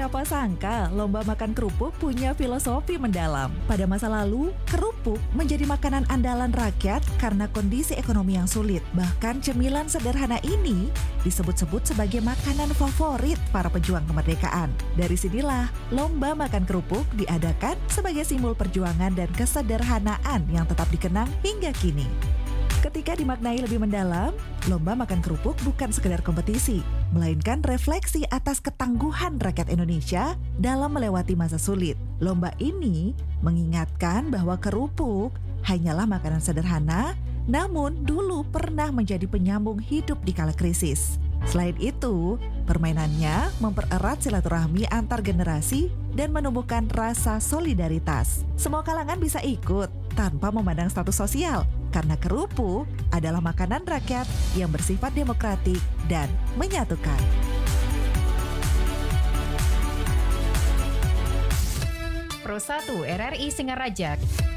Siapa sangka lomba makan kerupuk punya filosofi mendalam. Pada masa lalu, kerupuk menjadi makanan andalan rakyat karena kondisi ekonomi yang sulit. Bahkan cemilan sederhana ini disebut-sebut sebagai makanan favorit para pejuang kemerdekaan. Dari sinilah lomba makan kerupuk diadakan sebagai simbol perjuangan dan kesederhanaan yang tetap dikenang hingga kini. Ketika dimaknai lebih mendalam, lomba makan kerupuk bukan sekedar kompetisi, melainkan refleksi atas ketangguhan rakyat Indonesia dalam melewati masa sulit. Lomba ini mengingatkan bahwa kerupuk hanyalah makanan sederhana, namun dulu pernah menjadi penyambung hidup di kala krisis. Selain itu, permainannya mempererat silaturahmi antar generasi dan menumbuhkan rasa solidaritas. Semua kalangan bisa ikut tanpa memandang status sosial, karena kerupuk adalah makanan rakyat yang bersifat demokratik dan menyatukan. Pro 1 RRI Singaraja